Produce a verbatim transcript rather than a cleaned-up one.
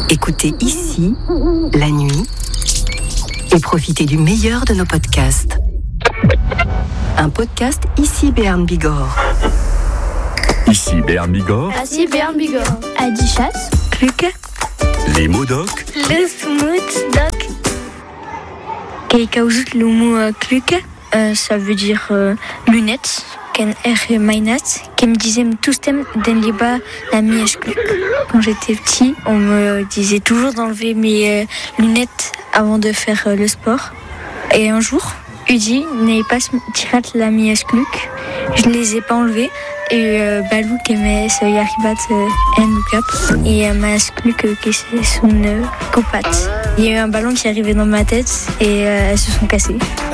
Écoutez ici, la nuit, et profitez du meilleur de nos podcasts. Un podcast Ici Béarn Bigorre. Ici Béarn Bigorre. Ici Béarn Bigorre. Adichat. Kluke. Les mots doc. Le smooth doc. Keikaoujut le mot euh, kluke, euh, ça veut dire euh, lunettes. Ken er mainat, qui me disait tout stem den liba la mièche kluk. Quand j'étais petit, on me disait toujours d'enlever mes euh, lunettes avant de faire euh, le sport. Et un jour, Udi n'est pas tirat la mièche kluk. Je les ai pas enlevées. Et euh, Balou qui met ce yaribat en look-up et euh, ma kluk qui c'est son euh, copat. Il y a eu un ballon qui est arrivé dans ma tête et euh, elles se sont cassées.